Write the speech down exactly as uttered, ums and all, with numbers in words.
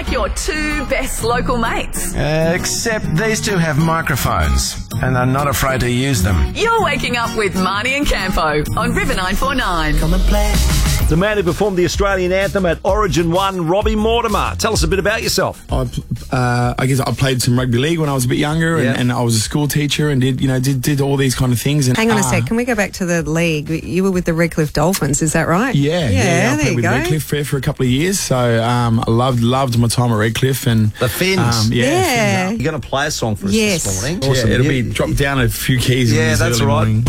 like your two best local mates. Uh, except these two have microphones and are not afraid to use them. You're waking up with Marnie and Campo on River nine four nine. Come and play. The man who performed the Australian anthem at Origin one, Robbie Mortimer. Tell us a bit about yourself. I, uh, I guess I played some rugby league when I was a bit younger, and, Yeah. and I was a school teacher and did you know did, did all these kind of things. And, Hang on a uh, sec. Can we go back to the league? You were with the Redcliffe Dolphins, is that right? Yeah, yeah. yeah I there played you with go. Redcliffe for, for a couple of years, so um, I loved loved my time at Redcliffe and The Finns. Um, yeah, Yeah. Fins You're going to play a song for us Yes. this morning. up. Yeah, it'll be dropped down a few keys. in Yeah, this that's early right. morning.